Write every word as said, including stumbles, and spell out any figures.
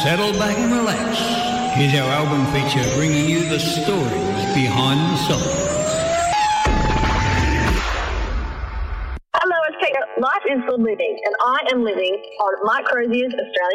settle back and relax. Here's our album feature bringing you the stories behind the songs. Hello, it's Kate. Life is for living, and I am living on Mike Crozier's Australian